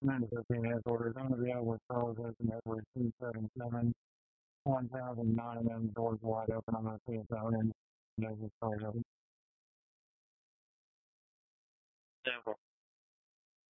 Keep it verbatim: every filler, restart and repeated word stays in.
nine fifteen headquarters. I'm going to be out with Charles Ocean Edward two seven seven, one thousand nine M, doors wide open. I'm going to see a zone and there's a Charles Ocean.